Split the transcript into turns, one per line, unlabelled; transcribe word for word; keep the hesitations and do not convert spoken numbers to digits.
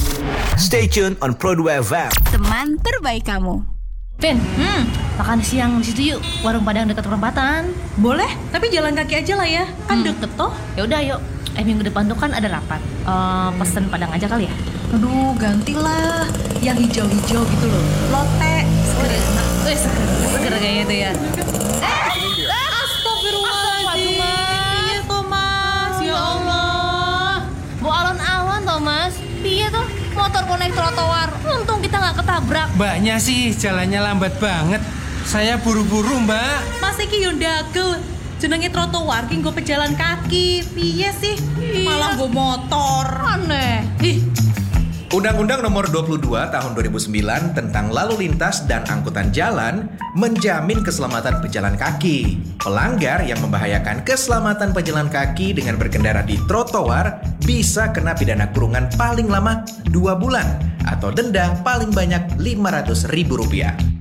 Stay tuned on Pro dua F M.
Teman terbaik kamu.
Vin, hmm, makan siang di situ yuk, warung Padang dekat perempatan.
Boleh, tapi jalan kaki aja lah ya, kan
Hmm.
deket toh.
Ya udah yuk. Eh minggu depan tuh kan ada rapat. Eh pesen Padang aja kali ya.
Aduh, gantilah yang hijau-hijau gitu loh. Lotte.
Seger, eh seger, seger kayaknya tuh ya.
Astagfirullahaladzim. Iya Thomas, ya Allah.
Bu alon-alon Thomas. Iya tuh motor konek trotoar. Untung kita nggak ketabrak.
Mbaknya sih jalannya lambat banget. Saya buru-buru, Mbak.
Mas iki yo ndagel. Jenenge trotoar ki nggo pejalan kaki. Piye sih? Malah nggo motor.
Aneh.
Ih,
Undang-Undang Nomor dua puluh dua Tahun dua ribu sembilan tentang Lalu Lintas dan Angkutan Jalan menjamin keselamatan pejalan kaki. Pelanggar yang membahayakan keselamatan pejalan kaki dengan berkendara di trotoar bisa kena pidana kurungan paling lama dua bulan atau denda paling banyak lima ratus ribu rupiah.